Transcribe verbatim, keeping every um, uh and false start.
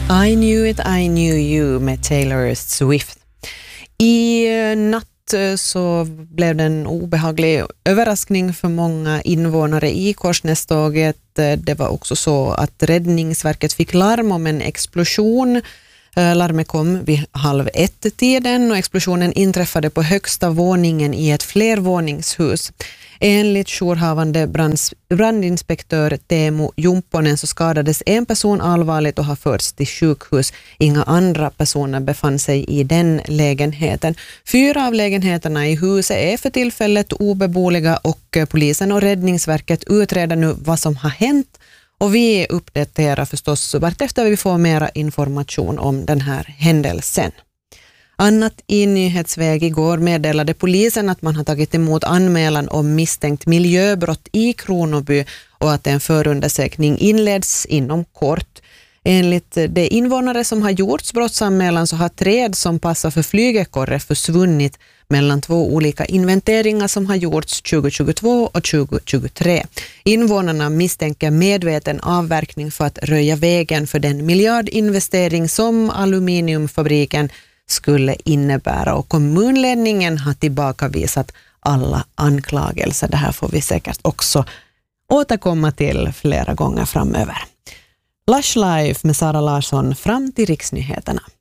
I knew it, I knew you med Taylor Swift. I natt så blev det en obehaglig överraskning för många invånare i Korsnäståget. Det var också så att Räddningsverket fick larm om en explosion. Larmet kom vid halv ett-tiden och explosionen inträffade på högsta våningen i ett flervåningshus. Enligt jourhavande brands, brandinspektör Teemu Jumpponen så skadades en person allvarligt och har förts till sjukhus. Inga andra personer befann sig i den lägenheten. Fyra av lägenheterna i huset är för tillfället obeboeliga och polisen och Räddningsverket utreder nu vad som har hänt. Och vi uppdaterar förstås vart efter vi får mera information om den här händelsen. Annat i nyhetsväg igår meddelade polisen att man har tagit emot anmälan om misstänkt miljöbrott i Kronoby och att en förundersökning inleds inom kort. Enligt de invånare som har gjorts brottsanmälan så har träd som passar för flygekorre försvunnit mellan två olika inventeringar som har gjorts tjugo tjugotvå och tjugo tjugotre. Invånarna misstänker medveten avverkning för att röja vägen för den miljardinvestering som aluminiumfabriken skulle innebära, och kommunledningen har tillbakavisat alla anklagelser. Det här får vi säkert också återkomma till flera gånger framöver. Lush Life med Sara Larsson fram till riksnyheterna.